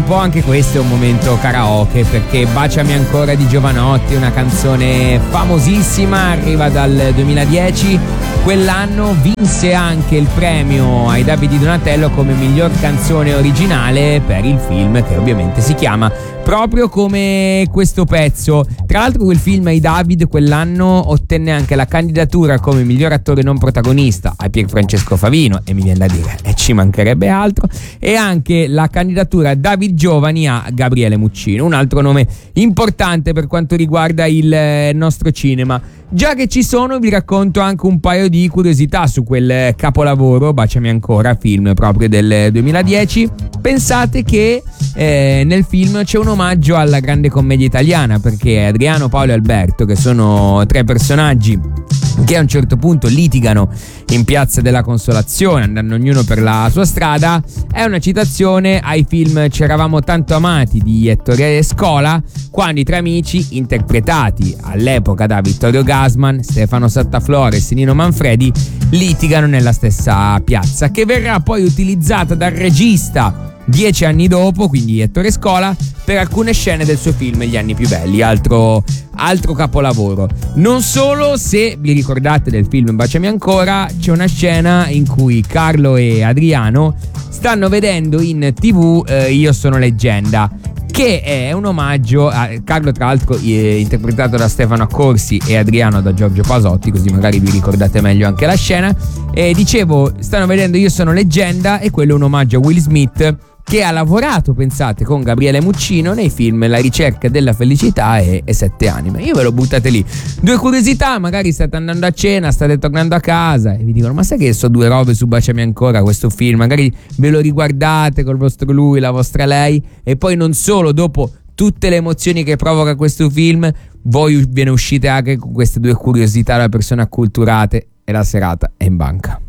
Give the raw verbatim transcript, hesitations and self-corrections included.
un po' anche questo è un momento karaoke, perché Baciami ancora di Jovanotti, una canzone famosissima, arriva dal duemiladieci. Quell'anno vinse anche il premio ai David di Donatello come miglior canzone originale per il film, che ovviamente si chiama proprio come questo pezzo. Tra l'altro quel film ai David quell'anno ottenne anche la candidatura come miglior attore non protagonista a Pierfrancesco Favino, e mi viene da dire e ci mancherebbe altro, e anche la candidatura David Giovani a Gabriele Muccino, un altro nome importante per quanto riguarda il nostro cinema. Già che ci sono, vi racconto anche un paio di curiosità su quel capolavoro Baciami ancora, film proprio del duemiladieci. Pensate che eh, nel film c'è un omaggio alla grande commedia italiana, perché Adriano, Paolo e Alberto, che sono tre personaggi che a un certo punto litigano in Piazza della Consolazione, andando ognuno per la sua strada, è una citazione ai film C'eravamo tanto amati di Ettore Scola, quando i tre amici, interpretati all'epoca da Vittorio Gassman, Stefano Sattaflores e Nino Manfredi, litigano nella stessa piazza, che verrà poi utilizzata dal regista dieci anni dopo, quindi Ettore Scola, per alcune scene del suo film Gli anni più belli, altro, altro capolavoro. Non solo, se vi ricordate del film Baciami ancora, c'è una scena in cui Carlo e Adriano stanno vedendo in tv eh, Io sono leggenda, che è un omaggio a Carlo, tra l'altro eh, interpretato da Stefano Accorsi, e Adriano da Giorgio Pasotti, così magari vi ricordate meglio anche la scena. E dicevo, stanno vedendo Io sono leggenda, e quello è un omaggio a Will Smith, che ha lavorato, pensate, con Gabriele Muccino nei film La ricerca della felicità e, e Sette anime. Io ve lo buttate lì. Due curiosità, magari state andando a cena, state tornando a casa e vi dicono: ma sai che so due robe su Baciami ancora, questo film? Magari ve lo riguardate col vostro lui, la vostra lei, e poi non solo, dopo tutte le emozioni che provoca questo film, voi ve ne uscite anche con queste due curiosità da persone acculturate, e la serata è in banca.